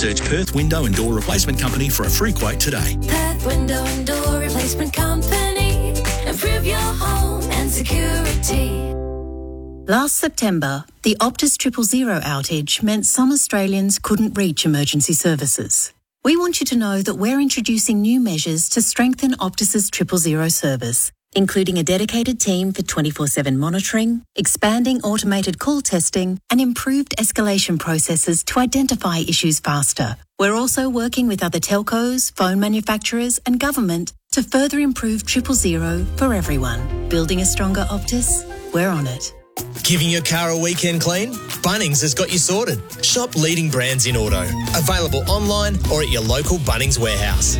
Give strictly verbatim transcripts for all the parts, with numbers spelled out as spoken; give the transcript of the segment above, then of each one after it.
Search Perth Window and Door Replacement Company for a free quote today. Perth Window and Door Replacement Company. Improve your home and security. Last September, the Optus Triple Zero outage meant some Australians couldn't reach emergency services. We want you to know that we're introducing new measures to strengthen Optus's Triple Zero service, including a dedicated team for twenty-four seven monitoring, expanding automated call testing, and improved escalation processes to identify issues faster. We're also working with other telcos, phone manufacturers, and government to further improve Triple Zero for everyone. Building a stronger Optus? We're on it. Giving your car a weekend clean? Bunnings has got you sorted. Shop leading brands in auto. Available online or at your local Bunnings warehouse.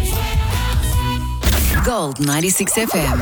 Gold ninety-six F M.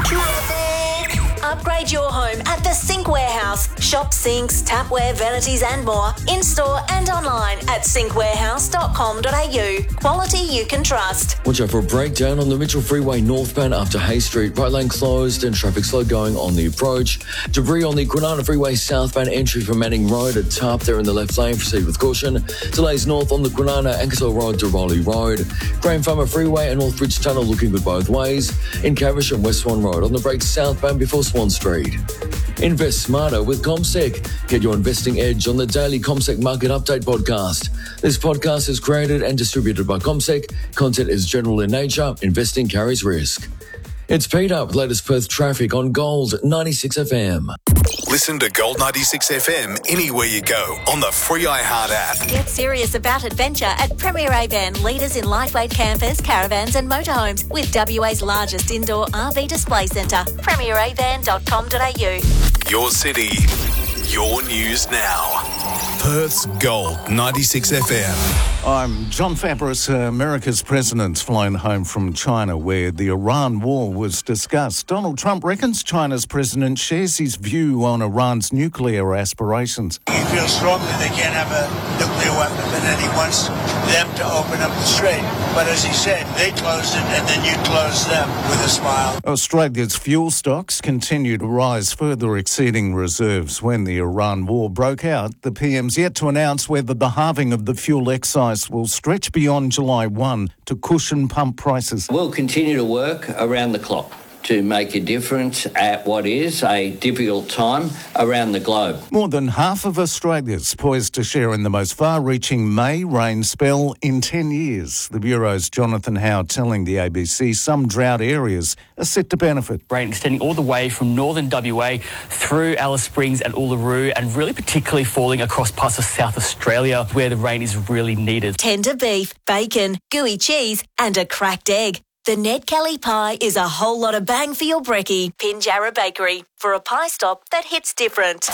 Upgrade your home at the Sink Warehouse. Shop sinks, tapware, vanities and more in-store and online at sink warehouse dot com dot a u. Quality you can trust. Watch out for a breakdown on the Mitchell Freeway northbound after Hay Street. Right lane closed and traffic slow going on the approach. Debris on the Kwinana Freeway southbound entry from Manning Road at Tarp there in the left lane. Proceed with caution. Delays north on the Kwinana Ankersville Road to Rowley Road. Graham Farmer Freeway and North Bridge Tunnel looking good both ways. In Caversham, West Swan Road on the break southbound before Swan Street. Invest smarter with CommSec. Get your investing edge on the daily CommSec Market Update podcast. This podcast is created and distributed by CommSec. Content is general in nature. Investing carries risk. It's Peter with latest Perth traffic on Gold ninety-six F M. Listen to Gold ninety-six F M anywhere you go on the free iHeart app. Get serious about adventure at Premier Avan, leaders in lightweight campers, caravans and motorhomes with W A's largest indoor R V display centre. premier avan dot com dot a u. Your city, your news now. Perth's Gold ninety-six F M. I'm John Fabris. America's president's flown home from China where the Iran war was discussed. Donald Trump reckons China's president shares his view on Iran's nuclear aspirations. He feels strongly they can't have a nuclear weapon, but then he wants them to open up the strait. But as he said, they closed it and then you closed them with a smile. Australia's fuel stocks continue to rise, further exceeding reserves. When the Iran war broke out, the P M's yet to announce whether the halving of the fuel excise will stretch beyond July first to cushion pump prices. We'll continue to work around the clock to make a difference at what is a difficult time around the globe. More than half of Australia's poised to share in the most far-reaching May rain spell in ten years. The Bureau's Jonathan Howe telling the A B C some drought areas are set to benefit. Rain extending all the way from northern W A through Alice Springs and Uluru, and really particularly falling across parts of South Australia where the rain is really needed. Tender beef, bacon, gooey cheese and a cracked egg. The Ned Kelly pie is a whole lot of bang for your brekkie. Pinjarra Bakery, for a pie stop that hits different.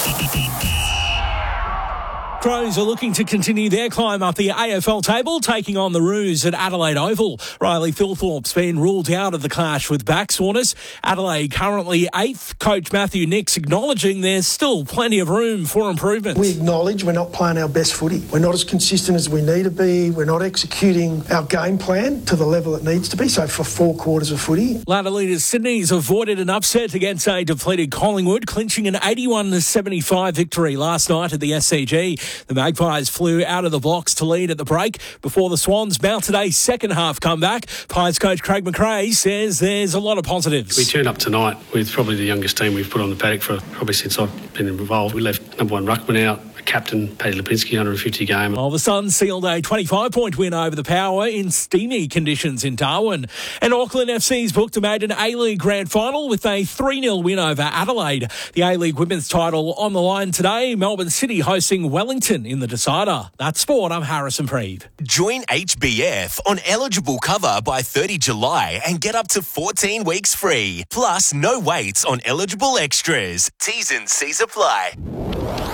Crows are looking to continue their climb up the A F L table, taking on the Roos at Adelaide Oval. Riley Thilthorpe's been ruled out of the clash with Backswatters. Adelaide currently eighth. Coach Matthew Nix acknowledging there's still plenty of room for improvement. We acknowledge we're not playing our best footy. We're not as consistent as we need to be. We're not executing our game plan to the level it needs to be. So for four quarters of footy. Ladder leaders Sydney's avoided an upset against a depleted Collingwood, clinching an eighty-one to seventy-five victory last night at the S C G. The Magpies flew out of the blocks to lead at the break before the Swans mounted a second-half comeback. Pies coach Craig McRae says there's a lot of positives. We turned up tonight with probably the youngest team we've put on the paddock for probably since I've been involved. We left number one ruckman out, captain Paddy Lipinski, one hundred fifty game. Well, the Suns sealed a twenty-five point win over the Power in steamy conditions in Darwin. And Auckland F C's booked a maiden A-League Grand Final with a three nil win over Adelaide. The A-League Women's title on the line today. Melbourne City hosting Wellington in the decider. That's sport. I'm Harrison Preeve. Join H B F on eligible cover by thirty July and get up to fourteen weeks free. Plus, no waits on eligible extras. T's and C's apply.